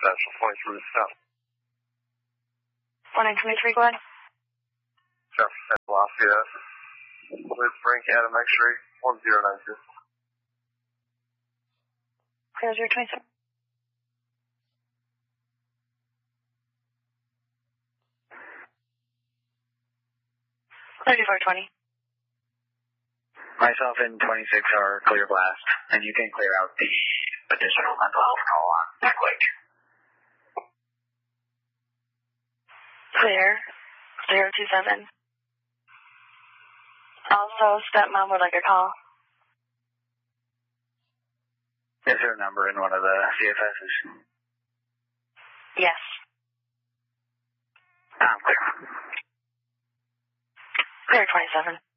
Residential 23 South. 1923, go ahead. Jefferson, Lafayette. With Frank Adam X-ray 1092. 0027. 3420. Myself and 26 are clear blast, and you can clear out the additional mental health call on Back Lake. Clear. 027. Also, stepmom would like a call. Is there a number in one of the CFSs? Yes. I'm clear. Clear 27.